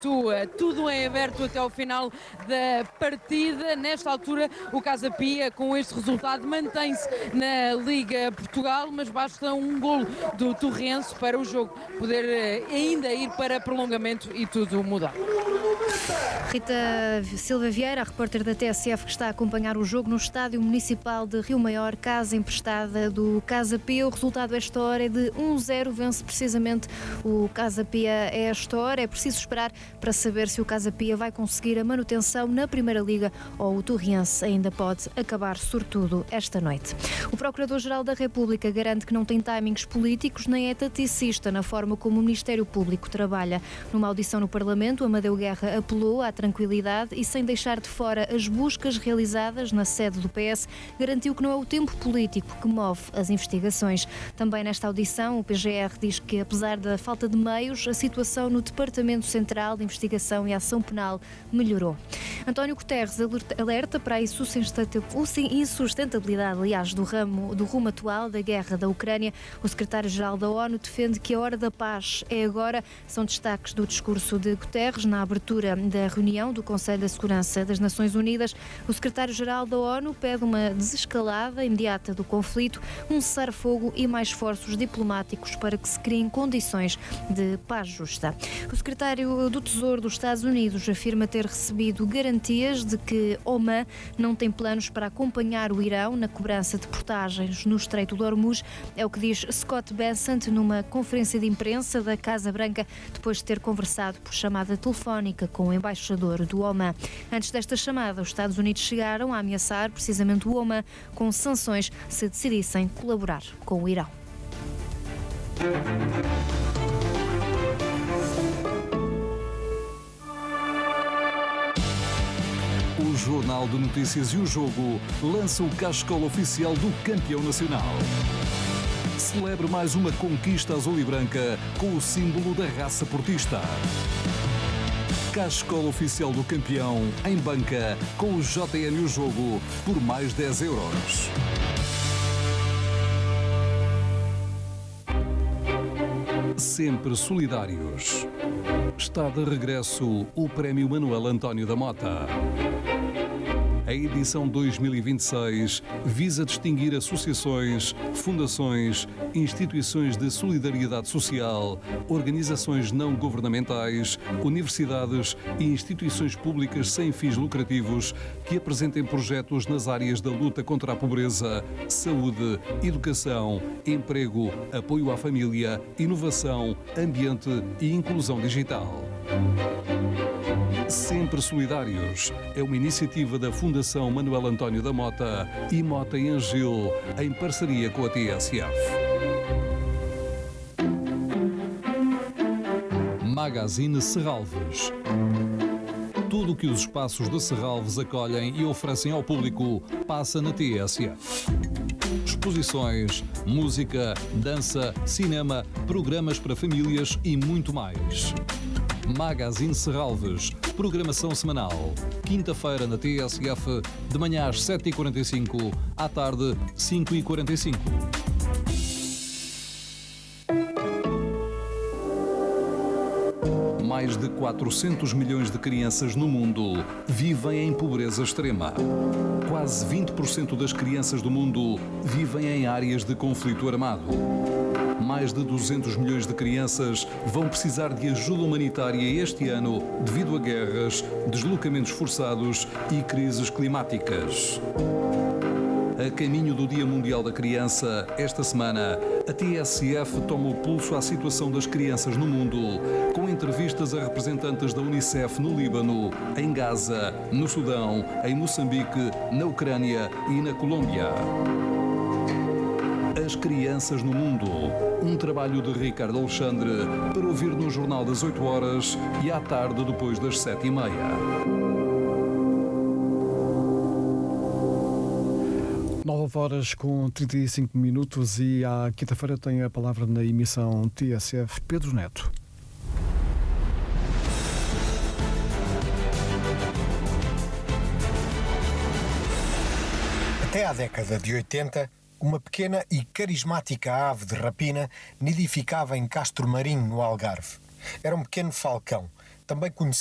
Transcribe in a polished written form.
Tudo em aberto até ao final da partida. Nesta altura, o Casa Pia, com este resultado, mantém-se na Liga Portugal, mas basta um golo do Torrense para o jogo poder ainda ir para prolongamento e tudo mudar. Rita Silva Vieira, a repórter da TSF, que está a acompanhar o jogo no Estádio Municipal de Rio Maior, casa emprestada do Casa Pia. O resultado esta hora é de 1-0, vence precisamente o Casa Pia esta hora. É preciso esperar para saber se o Casa Pia vai conseguir a manutenção na Primeira Liga ou o Torrense ainda pode acabar sortudo esta noite. O Procurador-Geral da República garante que não tem timings políticos nem é taticista na forma como o Ministério Público trabalha. Numa audição no Parlamento, Amadeu Guerra apelou à tranquilidade e, sem deixar de fora as buscas realizadas na sede do PS, garantiu que não é o tempo político que move as investigações. Também nesta audição, o PGR diz que, apesar da falta de meios, a situação no Departamento Central de Investigação e Ação Penal melhorou. António Guterres alerta para a insustentabilidade, aliás, do rumo atual da guerra da Ucrânia. O secretário-geral da ONU defende que a hora da paz é agora. São destaques do discurso de Guterres na abertura da reunião do Conselho da Segurança das Nações Unidas. O secretário-geral da ONU pede uma desescalada imediata do conflito, um cessar-fogo e mais esforços diplomáticos para que se criem condições de paz justa. O secretário do Tesouro dos Estados Unidos afirma ter recebido garantias de que Oman não tem planos para acompanhar o Irão na cobrança de portagens no Estreito de Hormuz. É o que diz Scott Bessent numa conferência de imprensa da Casa Branca, depois de ter conversado por chamada telefónica com o embaixador do Oman. Antes desta chamada, os Estados Unidos chegaram a ameaçar precisamente o Oman com sanções se decidissem colaborar com o Irão. O Jornal de Notícias e o Jogo lança o cascola oficial do campeão nacional. Celebre mais uma conquista azul e branca com o símbolo da raça portista. Cascola oficial do campeão em banca com o JN e o Jogo por mais 10 euros. Sempre solidários. Está de regresso o Prémio Manuel António da Mota. A edição 2026 visa distinguir associações, fundações, instituições de solidariedade social, organizações não governamentais, universidades e instituições públicas sem fins lucrativos que apresentem projetos nas áreas da luta contra a pobreza, saúde, educação, emprego, apoio à família, inovação, ambiente e inclusão digital. Sempre Solidários é uma iniciativa da Fundação Manuel António da Mota e Mota e Angil, em parceria com a TSF. Magazine Serralves. Tudo o que os espaços de Serralves acolhem e oferecem ao público passa na TSF. Exposições, música, dança, cinema, programas para famílias e muito mais. Magazine Serralves, programação semanal. Quinta-feira na TSF, de manhã às 7h45, à tarde 5h45. Mais de 400 milhões de crianças no mundo vivem em pobreza extrema. Quase 20% das crianças do mundo vivem em áreas de conflito armado. Mais de 200 milhões de crianças vão precisar de ajuda humanitária este ano devido a guerras, deslocamentos forçados e crises climáticas. A caminho do Dia Mundial da Criança, esta semana, a TSF toma o pulso à situação das crianças no mundo, com entrevistas a representantes da Unicef no Líbano, em Gaza, no Sudão, em Moçambique, na Ucrânia e na Colômbia. As Crianças no Mundo, um trabalho de Ricardo Alexandre para ouvir no Jornal das 8 horas e à tarde depois das 7h30. 9h com 35 minutos e à quinta-feira tem a palavra na emissão TSF Pedro Neto. Até à década de 80, uma pequena e carismática ave de rapina nidificava em Castro Marinho, no Algarve. Era um pequeno falcão, também conhecida